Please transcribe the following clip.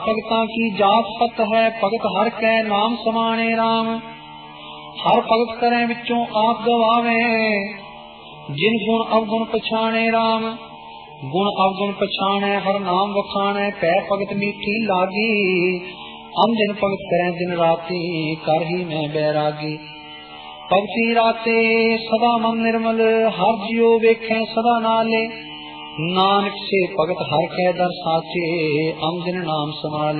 भगता की जात पत है, भगत हर कै नाम समाने राम। हर भगत करें विचों आप गवावे, जिन गुण अवगुण पछाणे राम। गुण अवगुण पछाणे हर नाम वखाणे, पै भगत मीठी लागी। हम जिन भगत करें दिन राती, कर ही मैं बैरागी। भगती राते सदा मन निर्मल, हर जियो वेखें सदा नाले। नानक से भगत हर कै दर साचे, हम जिन नाम समाले।